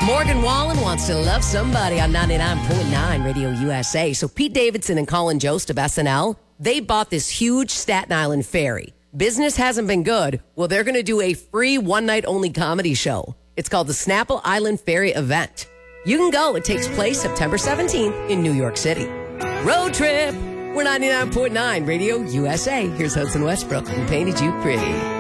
Morgan Wallen wants to love somebody on 99.9 Radio USA. So Pete Davidson and Colin Jost of SNL, they bought this huge Staten Island ferry. Business hasn't been good. Well, they're going to do a free one-night-only comedy show. It's called the Snapple Island Ferry Event. You can go. It takes place September 17th in New York City. Road trip. We're 99.9 Radio USA. Here's Hudson Westbrook, who painted you pretty.